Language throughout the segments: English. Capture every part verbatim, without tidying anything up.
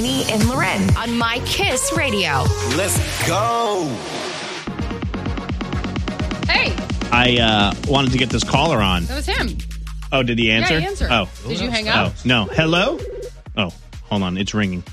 Mamie and Loren on My Kiss Radio. Let's go. Hey. I uh, wanted to get this caller on. That was him. Oh, did he answer? Yeah, he answered. Oh. Did you hang up? Oh, no. Hello? Oh, hold on. It's ringing.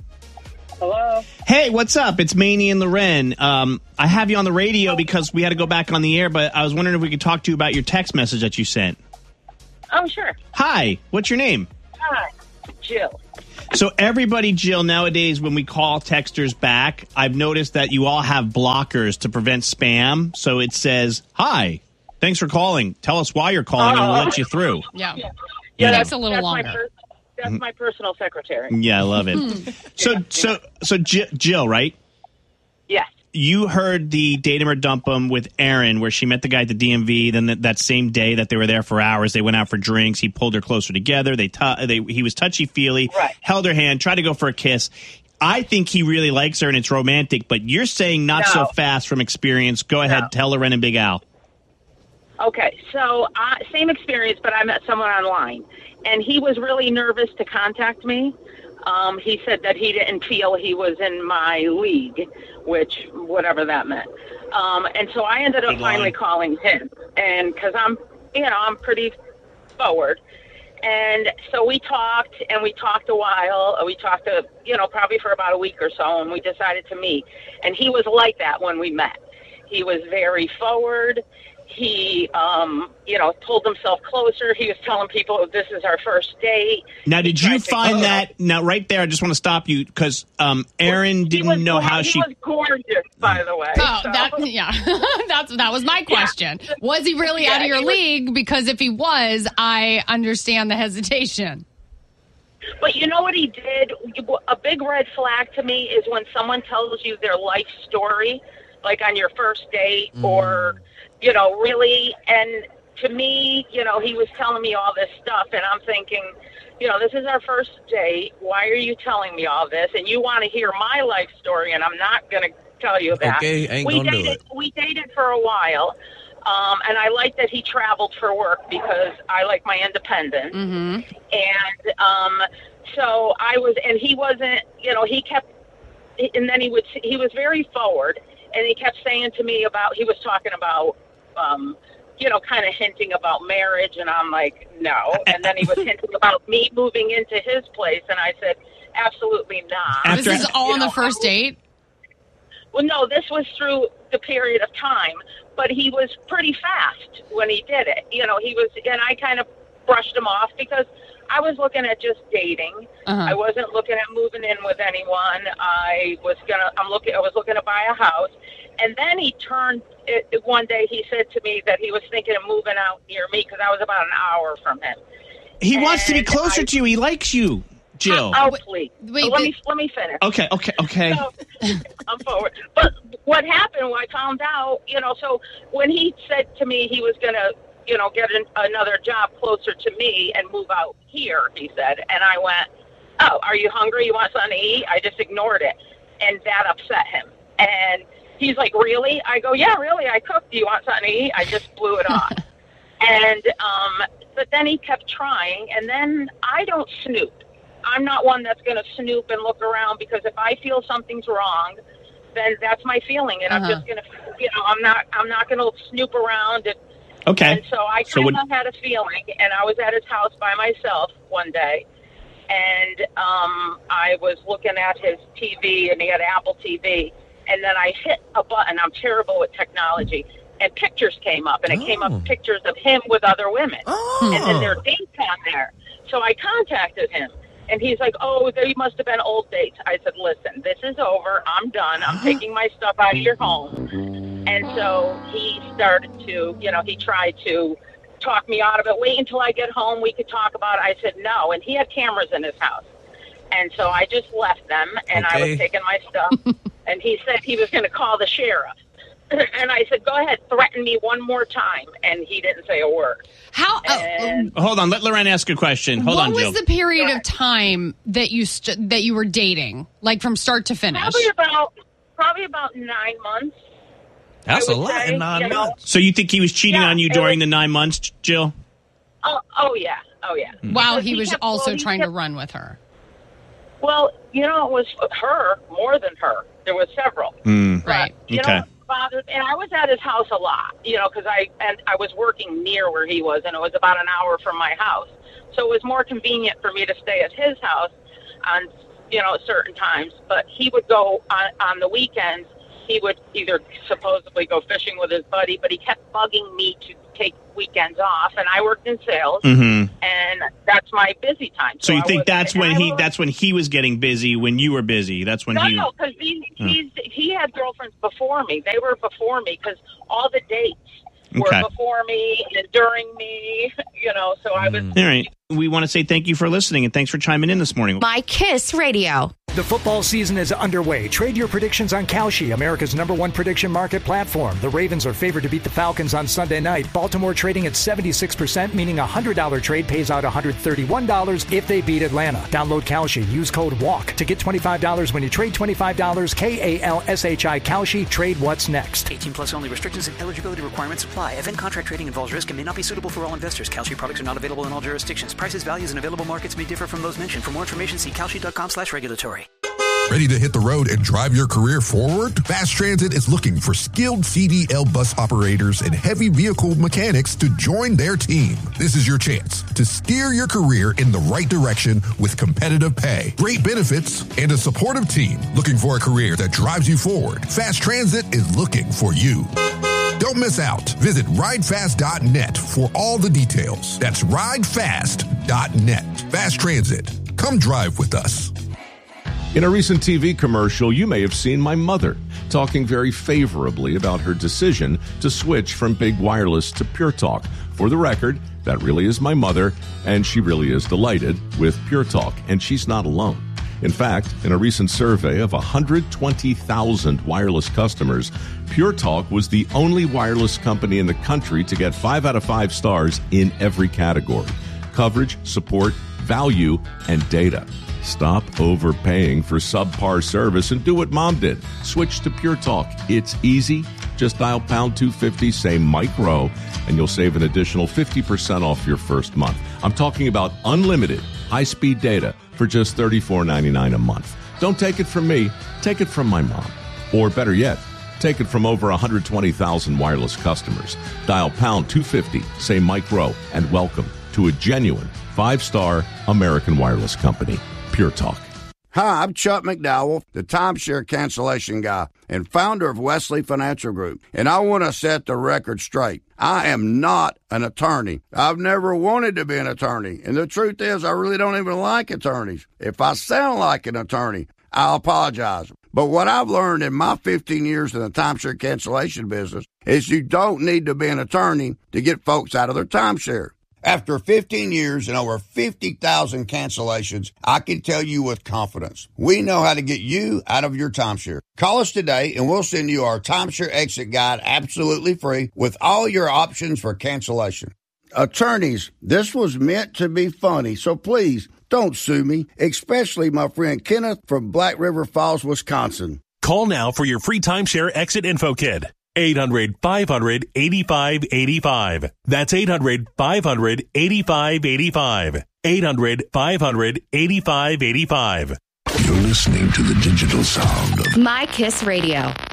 Hello? Hey, what's up? It's Mamie and Loren. Um, I have you on the radio because we had to go back on the air, but I was wondering if we could talk to you about your text message that you sent. Oh, sure. Hi. What's your name? Hi, Jill. So everybody, Jill, nowadays when we call texters back, I've noticed that you all have blockers to prevent spam. So it says, hi, thanks for calling. Tell us why you're calling and we'll let you through. Yeah. Yeah, Yeah, that's, that's a little that's longer. My per- that's my personal secretary. Yeah, I love it. so, so, so J- Jill, right? Yes. You heard the date 'em or dump 'em with Erin, where she met the guy at the D M V. Then that, that same day that they were there for hours, they went out for drinks. He pulled her closer together. They, t- they he was touchy feely, right. held her hand, tried to go for a kiss. I think he really likes her and it's romantic. But you're saying not No. so fast from experience. Go ahead, No. tell Loren and Big Al. Okay, so uh, same experience, but I met someone online, and he was really nervous to contact me. Um, he said that he didn't feel he was in my league, which whatever that meant. Um, and so I ended up Good line. finally calling him, and because I'm, you know, I'm pretty forward. And so we talked, and we talked a while. We talked, a, you know, probably for about a week or so, and we decided to meet. And he was like that when we met. He was very forward. He, um, you know, pulled himself closer. He was telling people this is our first date. Now, did He you tried to- find that? Now, right there, I just want to stop you because um, Erin He didn't was know gor- how he she. was gorgeous, by the way. Oh, so- that yeah, that's that was my question. Was he really Yeah, out of your he was- league? Because if he was, I understand the hesitation. But you know what he did? A big red flag to me is when someone tells you their life story, like on your first date or, you know, really. And to me, you know, he was telling me all this stuff and I'm thinking, you know, this is our first date. Why are you telling me all this? And you want to hear my life story and I'm not going to tell you that. Okay, ain't we gonna do dated, it. We dated for a while. Um, and I like that he traveled for work because I like my independence. Mm-hmm. And um, so I was, and he wasn't, you know, he kept, and then he would, he was very forward, and he kept saying to me about, he was talking about, um, you know, kind of hinting about marriage, and I'm like, no. And then he was hinting about me moving into his place, and I said, absolutely not. After- This is all You on the know, first date. Well, no, this was through the period of time, but he was pretty fast when he did it. You know, he was, and I kind of brushed him off because I was looking at just dating. Uh-huh. I wasn't looking at moving in with anyone. I was gonna, I'm looking, I was looking to buy a house. And then he turned, it, it- one day he said to me that he was thinking of moving out near me because I was about an hour from him. He wants to be And closer I- to you. He likes you, Jill. Oh, please. wait, let the- me, let me finish. Okay, okay, okay. So, I'm forward. But what happened when I found out, you know, so when he said to me he was going to, you know, get an, another job closer to me and move out here, he said, and I went, oh, are you hungry? You want something to eat? I just ignored it, and that upset him. And he's like, really? I go, yeah, really, I cooked. Do you want something to eat? I just blew it on. And, um, but then he kept trying, and then I don't snoop. I'm not one that's going to snoop and look around because if I feel something's wrong, then that's my feeling, and Uh-huh. I'm just going to, you know, I'm not, I'm not going to snoop around. And, Okay. and so I So kind what- of had a feeling, and I was at his house by myself one day, and um, I was looking at his T V, and he had Apple T V, and then I hit a button. I'm terrible with technology. And pictures came up, and it came Oh. up pictures of him with other women. Oh. And then their dates on there. So I contacted him, and he's like, oh, they must have been old dates. I said, listen, this is over. I'm done. I'm taking my stuff out of your home. And so he started to, you know, he tried to talk me out of it. Wait until I get home. We could talk about it. I said, no. And he had cameras in his house. And so I just left them, and I Okay. was taking my stuff. And he said he was going to call the sheriff. And I said, go ahead, threaten me one more time. And he didn't say a word. How? Uh, And Hold on. Let Loren ask a question. Hold what on, was Jill. the period Go of ahead. time that you st- that you were dating, like from start to finish? probably about probably about nine months. That's I a would lot say, in nine you know. months. So you think he was cheating Yeah, on you it during was- the nine months, Jill? Oh, oh yeah, oh yeah. While Because he was kept- also well, he trying to kept- run with her. Well, you know, it was her more than her. There was several. Mm. Right. But, you Okay. know, bothered, and I was at his house a lot, you know, because I and I was working near where he was, and it was about an hour from my house. So it was more convenient for me to stay at his house on, you know, certain times. But he would go on, on the weekends. He would either supposedly go fishing with his buddy, but he kept bugging me to take weekends off, and I worked in sales, Mm-hmm. and that's my busy time. So you I think was- that's and when I he was- that's when he was getting busy when you were busy? That's when No, he. no, because he he's, he had girlfriends before me. They were before me because all the dates were Okay. before me and during me. You know, so I was. All right. We want to say thank you for listening and thanks for chiming in this morning. My Kiss Radio. The football season is underway. Trade your predictions on Kalshi, America's number one prediction market platform. The Ravens are favored to beat the Falcons on Sunday night. Baltimore trading at seventy-six percent, meaning a one hundred dollars trade pays out one hundred thirty-one dollars if they beat Atlanta. Download Kalshi. Use code WALK to get twenty-five dollars when you trade twenty-five dollars. K A L S H I Kalshi. Trade what's next. eighteen plus only. Restrictions and eligibility requirements apply. Event contract trading involves risk and may not be suitable for all investors. Kalshi products are not available in all jurisdictions. Prices, values, and available markets may differ from those mentioned. For more information, see kalshi.com slash regulatory. Ready to hit the road and drive your career forward? Fast Transit is looking for skilled C D L bus operators and heavy vehicle mechanics to join their team. This is your chance to steer your career in the right direction with competitive pay, great benefits, and a supportive team. Looking for a career that drives you forward? Fast Transit is looking for you. Don't miss out. Visit ride fast dot net for all the details. That's ride fast dot net. Fast Transit. Come drive with us. In a recent T V commercial, you may have seen my mother talking very favorably about her decision to switch from Big Wireless to Pure Talk. For the record, that really is my mother, and she really is delighted with Pure Talk, and she's not alone. In fact, in a recent survey of one hundred twenty thousand wireless customers, Pure Talk was the only wireless company in the country to get five out of five stars in every category: coverage, support, value, and data. Stop overpaying for subpar service and do what Mom did. Switch to Pure Talk. It's easy. Just dial pound two fifty, say micro, and you'll save an additional fifty percent off your first month. I'm talking about unlimited high-speed data for just thirty-four ninety-nine a month. Don't take it from me. Take it from my mom. Or better yet, take it from over one hundred twenty thousand wireless customers. Dial pound two fifty, say micro, and welcome to a genuine five-star American wireless company. Pure Talk. Hi, I'm Chuck McDowell, the timeshare cancellation guy and founder of Wesley Financial Group, and I want to set the record straight. I am not an attorney. I've never wanted to be an attorney, and the truth is I really don't even like attorneys. If I sound like an attorney, I'll apologize. But what I've learned in my fifteen years in the timeshare cancellation business is you don't need to be an attorney to get folks out of their timeshare. After fifteen years and over fifty thousand cancellations, I can tell you with confidence, we know how to get you out of your timeshare. Call us today and we'll send you our timeshare exit guide absolutely free with all your options for cancellation. Attorneys, this was meant to be funny, so please don't sue me, especially my friend Kenneth from Black River Falls, Wisconsin. Call now for your free timeshare exit info kit. eight hundred, five hundred, eighty-five eighty-five. That's eight hundred, five hundred, eighty-five eighty-five. eight hundred, five hundred, eighty-five eighty-five. You're listening to the digital sound of My Kiss Radio.